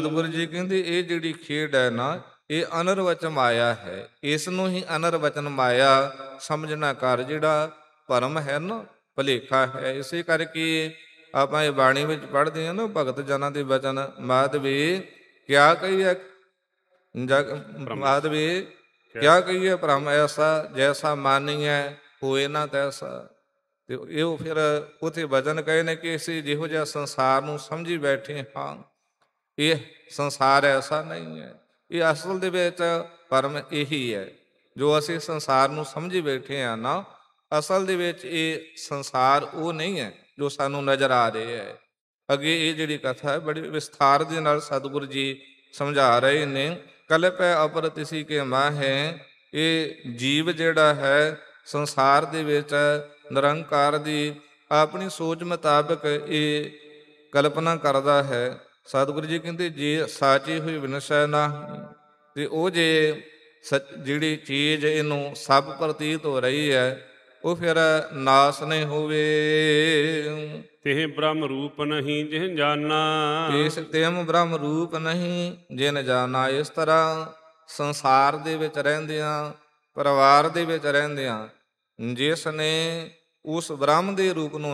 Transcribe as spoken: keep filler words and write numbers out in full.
ਸਤਿਗੁਰੂ ਜੀ ਕਹਿੰਦੇ ਇਹ ਜਿਹੜੀ ਖੇਡ ਹੈ ਨਾ, ਇਹ ਅਨਰਵਚਨ ਮਾਇਆ ਹੈ। ਇਸ ਨੂੰ ਹੀ ਅਨਰਵਚਨ ਮਾਇਆ ਸਮਝਣਾ ਕਰ, ਜਿਹੜਾ ਭਰਮ ਹੈ ਨਾ, ਭੁਲੇਖਾ ਹੈ। ਇਸੇ ਕਰਕੇ ਆਪਾਂ ਇਹ ਬਾਣੀ ਵਿੱਚ ਪੜ੍ਹਦੇ ਹਾਂ ਨਾ, ਭਗਤ ਜਨਾਂ ਦੇ ਬਚਨ, ਮਾਧਵੇ ਕਿਆ ਕਹੀਏ ਜਗ ਮਾਧਵੇ ਕਿਆ ਕਹੀਏ ਭ੍ਰਮ ਐਸਾ, ਜੈਸਾ ਮਾਨੀਐ ਹੋਏ ਨਾ ਤੈਸਾ। ਤੇ ਇਹ ਫਿਰ ਉੱਥੇ ਵਚਨ ਕਹੇ ਨੇ ਕਿ ਅਸੀਂ ਜਿਹੋ ਜਿਹਾ ਸੰਸਾਰ ਨੂੰ ਸਮਝੀ ਬੈਠੇ ਹਾਂ, ਇਹ ਸੰਸਾਰ ਐਸਾ ਨਹੀਂ ਹੈ। ਇਹ ਅਸਲ ਦੇ ਵਿੱਚ ਭਰਮ ਇਹੀ ਹੈ ਜੋ ਅਸੀਂ ਸੰਸਾਰ ਨੂੰ ਸਮਝੀ ਬੈਠੇ ਹਾਂ ਨਾ, ਅਸਲ ਦੇ ਵਿੱਚ ਇਹ ਸੰਸਾਰ ਉਹ ਨਹੀਂ ਹੈ ਜੋ ਸਾਨੂੰ ਨਜ਼ਰ ਆ ਰਿਹਾ ਹੈ। ਅੱਗੇ ਇਹ ਜਿਹੜੀ ਕਥਾ ਹੈ ਬੜੀ ਵਿਸਥਾਰ ਦੇ ਨਾਲ ਸਤਿਗੁਰੂ ਜੀ ਸਮਝਾ ਰਹੇ ਨੇ। ਕਲਪੈ ਅਪਰ ਤਿਸੀ ਕੇ ਮਾਹੈ, ਇਹ ਜੀਵ ਜਿਹੜਾ ਹੈ ਸੰਸਾਰ ਦੇ ਵਿੱਚ ਨਿਰੰਕਾਰ ਦੀ ਆਪਣੀ ਸੋਚ ਮੁਤਾਬਕ ਇਹ ਕਲਪਨਾ ਕਰਦਾ ਹੈ। ਸਤਿਗੁਰੂ ਜੀ ਕਹਿੰਦੇ ਜੇ ਸਾਚੀ ਹੋਈ ਵਿਨਸੈ ਨਾ, ਤੇ ਉਹ ਜੇ ਸੱਚ ਜਿਹੜੀ ਚੀਜ਼ ਇਹਨੂੰ ਸਭ ਪ੍ਰਤੀਤ ਹੋ ਰਹੀ ਹੈ ਉਹ ਫਿਰ ਨਾਸ ਨਹੀਂ ਹੋਵੇ। ਤਿਹ ਬ੍ਰਹਮ ਰੂਪ ਨਹੀਂ ਜਿਹ ਜਾਨਾ, ਇਸ ਤਿਮ ਬ੍ਰਹਮ ਰੂਪ ਨਹੀਂ ਜਿਨ ਜਾਨਾ। ਇਸ ਤਰ੍ਹਾਂ ਸੰਸਾਰ ਦੇ ਵਿੱਚ ਰਹਿੰਦਿਆਂ, ਪਰਿਵਾਰ ਦੇ ਵਿੱਚ ਰਹਿੰਦਿਆਂ, ਜਿਸ ਨੇ ਉਸ ਬ੍ਰਹਮ ਦੇ ਰੂਪ ਨੂੰ